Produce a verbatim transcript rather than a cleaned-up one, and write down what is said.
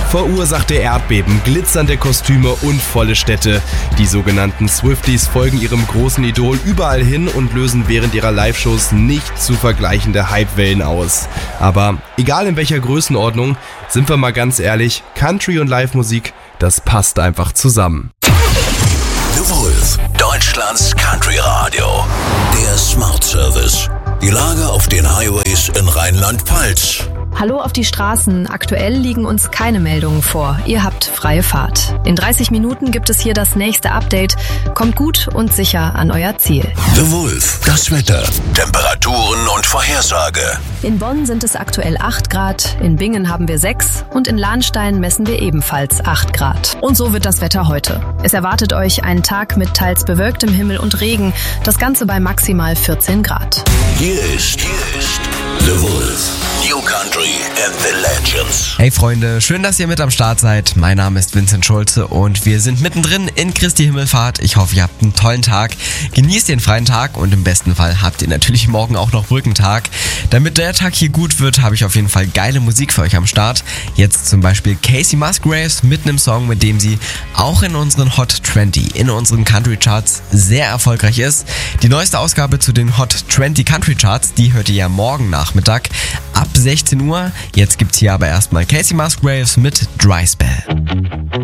Verursachte Erdbeben, glitzernde Kostüme und volle Städte. Die sogenannten Swifties folgen ihrem großen Idol überall hin und lösen während ihrer Live-Shows nicht zu vergleichende Hypewellen aus. Aber egal in welcher Größenordnung, sind wir mal ganz ehrlich, Country und Live-Musik, das passt einfach zusammen. The Wolf, Deutschlands Country-Radio. Der Smart Service. Die Lage auf den Highways in Rheinland-Pfalz. Hallo auf die Straßen. Aktuell liegen uns keine Meldungen vor. Ihr habt freie Fahrt. In dreißig Minuten gibt es hier das nächste Update. Kommt gut und sicher an euer Ziel. The Wolf, das Wetter, Temperaturen und Vorhersage. In Bonn sind es aktuell acht Grad, in Bingen haben wir sechs und in Lahnstein messen wir ebenfalls acht Grad. Und so wird das Wetter heute. Es erwartet euch ein Tag mit teils bewölktem Himmel und Regen. Das Ganze bei maximal vierzehn Grad. Hier ist, hier ist The Wolf. New Country and the Legends. Hey Freunde, schön, dass ihr mit am Start seid. Mein Name ist Vincent Schulze und wir sind mittendrin in Christi Himmelfahrt. Ich hoffe, ihr habt einen tollen Tag. Genießt den freien Tag und im besten Fall habt ihr natürlich morgen auch noch Brückentag. Damit der Tag hier gut wird, habe ich auf jeden Fall geile Musik für euch am Start. Jetzt zum Beispiel Kacey Musgraves mit einem Song, mit dem sie auch in unseren Hot zwanzig, in unseren Country Charts sehr erfolgreich ist. Die neueste Ausgabe zu den Hot zwanzig Country Charts, die hört ihr ja morgen Nachmittag ab sechzehn Uhr. Jetzt gibt's hier aber erstmal Kacey Musgraves mit Dry Spell.